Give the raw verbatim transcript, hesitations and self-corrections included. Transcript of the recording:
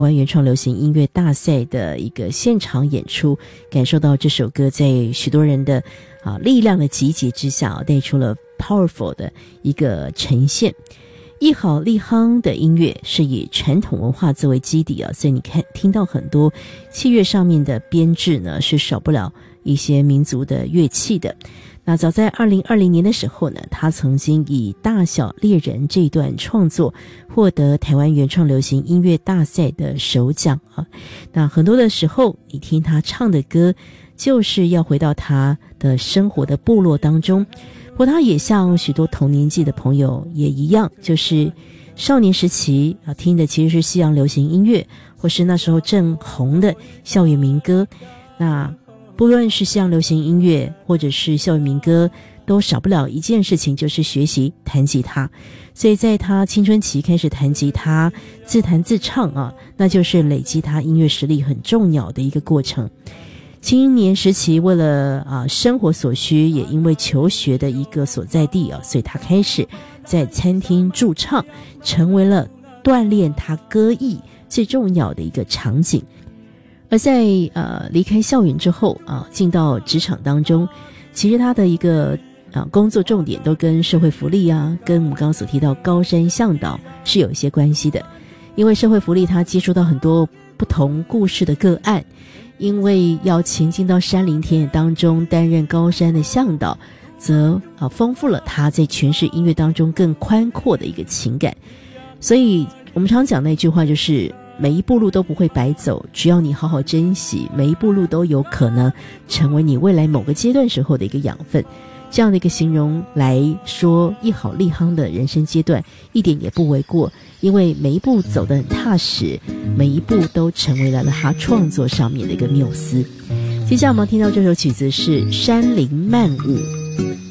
湾原创流行音乐大赛的一个现场演出，感受到这首歌在许多人的啊力量的集结之下，带出了 powerful 的一个呈现。一好立夯的音乐是以传统文化作为基底啊，所以你看听到很多器乐上面的编制呢，是少不了一些民族的乐器的。那早在二零二零年的时候呢，他曾经以大小猎人这段创作获得台湾原创流行音乐大赛的首奖啊。那很多的时候你听他唱的歌，就是要回到他的生活的部落当中。不过他也像许多同年纪的朋友也一样，就是少年时期啊听的其实是西洋流行音乐，或是那时候正红的校园民歌。那不论是西洋流行音乐或者是校园民歌，都少不了一件事情，就是学习弹吉他。所以在他青春期开始弹吉他，自弹自唱啊，那就是累积他音乐实力很重要的一个过程。青年时期为了啊生活所需，也因为求学的一个所在地啊，所以他开始在餐厅驻唱，成为了锻炼他歌艺最重要的一个场景。而在呃离开校园之后啊，进到职场当中，其实他的一个啊工作重点都跟社会福利啊，跟我们刚刚所提到高山向导是有一些关系的。因为社会福利他接触到很多不同故事的个案，因为要前进到山林田野当中担任高山的向导，则啊丰富了他在诠释音乐当中更宽阔的一个情感。所以我们常讲那句话，就是每一步路都不会白走，只要你好好珍惜，每一步路都有可能成为你未来某个阶段时候的一个养分。这样的一个形容来说一好立夯的人生阶段，一点也不为过，因为每一步走得很踏实，每一步都成为了他创作上面的一个缪斯。接下来我们听到这首曲子是《山林漫舞》。